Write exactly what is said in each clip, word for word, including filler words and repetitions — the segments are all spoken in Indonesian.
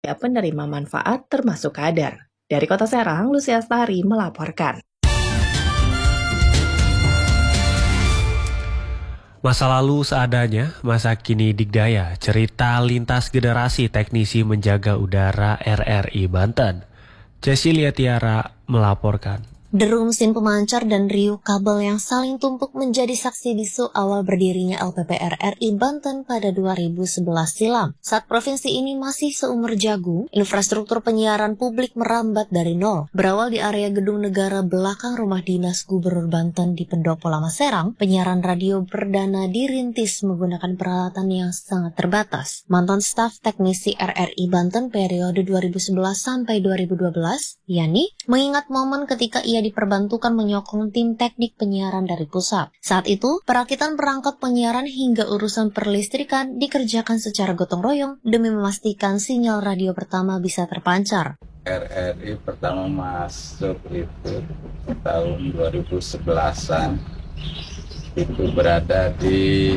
kepada penerima manfaat termasuk kader. Dari Kota Serang, Lucia Astari melaporkan. Masa lalu seadanya, masa kini dikdaya, cerita lintas generasi teknisi menjaga udara R R I Banten. Cecilia Tiara melaporkan. Deru mesin pemancar dan riuh kabel yang saling tumpuk menjadi saksi bisu awal berdirinya L P P R R I Banten pada dua ribu sebelas silam. Saat provinsi ini masih seumur jagung, infrastruktur penyiaran publik merambat dari nol. Berawal di area gedung negara belakang rumah dinas Gubernur Banten di Pendopo Lama Serang, penyiaran radio perdana dirintis menggunakan peralatan yang sangat terbatas. Mantan staf teknisi R R I Banten periode dua ribu sebelas sampai dua ribu dua belas, Yani, mengingat momen ketika ia diperbantukan menyokong tim teknik penyiaran dari pusat. Saat itu, perakitan perangkat penyiaran hingga urusan perlistrikan dikerjakan secara gotong royong demi memastikan sinyal radio pertama bisa terpancar. R R I pertama masuk itu tahun dua ribu sebelasan, itu berada di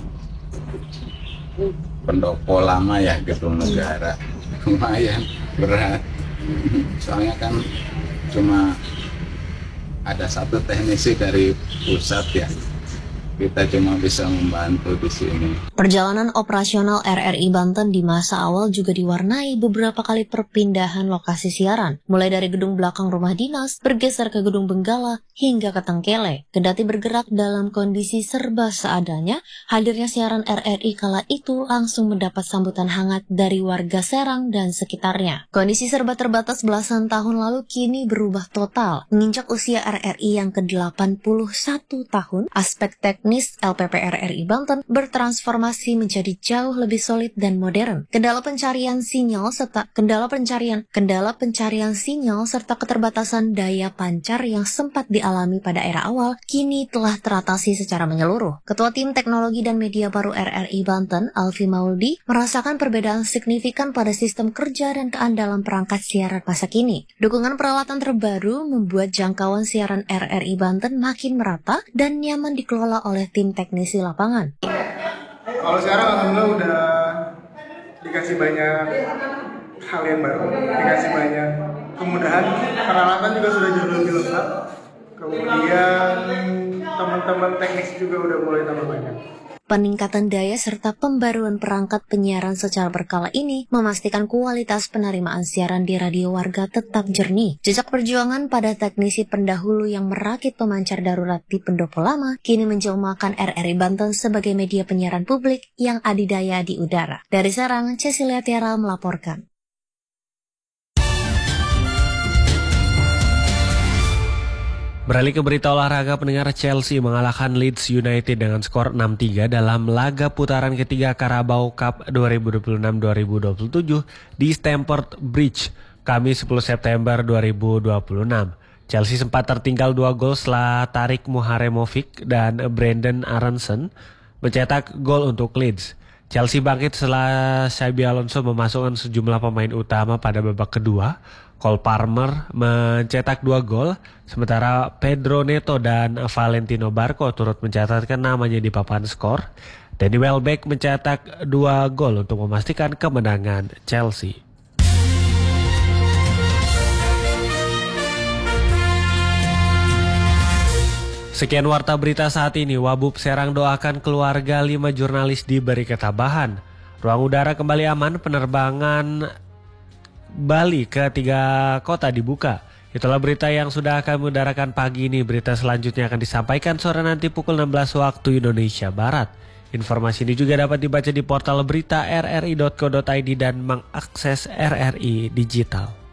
Pendopo Lama ya, gedung negara. Lumayan berat, soalnya kan cuma ada satu teknisi dari pusat ya, kita cuma bisa membantu di sini. Perjalanan operasional R R I Banten di masa awal juga diwarnai beberapa kali perpindahan lokasi siaran, mulai dari gedung belakang rumah dinas, bergeser ke gedung Benggala, hingga ke Tengkele. Kendati bergerak dalam kondisi serba seadanya, hadirnya siaran R R I kala itu langsung mendapat sambutan hangat dari warga Serang dan sekitarnya. Kondisi serba terbatas belasan tahun lalu kini berubah total. Menginjak usia R R I yang ke delapan puluh satu tahun, aspek teknis L P P R R I Banten bertransformasi menjadi jauh lebih solid dan modern. Kendala pencarian sinyal serta kendala pencarian kendala pencarian sinyal serta keterbatasan daya pancar yang sempat dialami pada era awal kini telah teratasi secara menyeluruh. Ketua Tim Teknologi dan Media Baru R R I Banten, Alfi Mauldi, merasakan perbedaan signifikan pada sistem kerja dan keandalan perangkat siaran masa kini. Dukungan peralatan terbaru membuat jangkauan siaran R R I Banten makin merata dan nyaman dikelola oleh tim teknisi lapangan. Kalau sekarang alhamdulillah udah dikasih banyak hal yang baru, dikasih banyak kemudahan, peralatan juga sudah jauh lebih lengkap. Kemudian teman-teman teknis juga udah mulai tambah banyak. Peningkatan daya serta pembaruan perangkat penyiaran secara berkala ini memastikan kualitas penerimaan siaran di radio warga tetap jernih. Jejak perjuangan pada teknisi pendahulu yang merakit pemancar darurat di Pendopo Lama kini menjelmakan R R I Banten sebagai media penyiaran publik yang adidaya di udara. Dari Serang, Cecilia Tiara melaporkan. Beralih ke berita olahraga, pendengar, Chelsea mengalahkan Leeds United dengan skor enam tiga dalam laga putaran ketiga Carabao Cup dua ribu dua puluh enam dua ribu dua puluh tujuh di Stamford Bridge, Kamis sepuluh September dua ribu dua puluh enam. Chelsea sempat tertinggal dua gol setelah Tarik Muharemovic dan Brandon Aronson mencetak gol untuk Leeds. Chelsea bangkit setelah Xabi Alonso memasukkan sejumlah pemain utama pada babak kedua. Cole Palmer mencetak dua gol, sementara Pedro Neto dan Valentino Barco turut mencatatkan namanya di papan skor. Danny Welbeck mencetak dua gol untuk memastikan kemenangan Chelsea. Sekian warta berita saat ini. Wabub Serang doakan keluarga lima jurnalis diberi ketabahan. Ruang udara kembali aman, penerbangan Bali ke tiga kota dibuka. Itulah berita yang sudah kami udarakan pagi ini. Berita selanjutnya akan disampaikan sore nanti pukul enam belas waktu Indonesia Barat. Informasi ini juga dapat dibaca di portal berita r r i dot co dot i d dan mengakses R R I Digital.